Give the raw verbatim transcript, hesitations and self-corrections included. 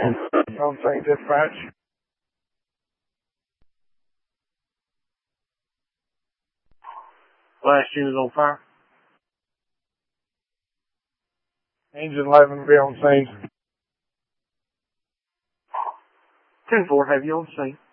On scene, dispatch. Last unit on fire. Engine eleven, be on scene. ten four, have you on scene?